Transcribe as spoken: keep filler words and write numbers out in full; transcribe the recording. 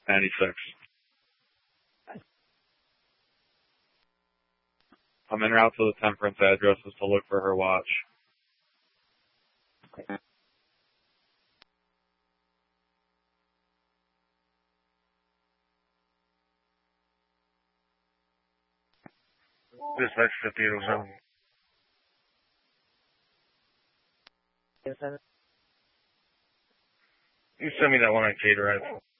ninety-six. I'm en route to the Temperance addresses to look for her watch. Dispatch fifty-eight oh seven. Yes, sir. You send me that one on K Drive.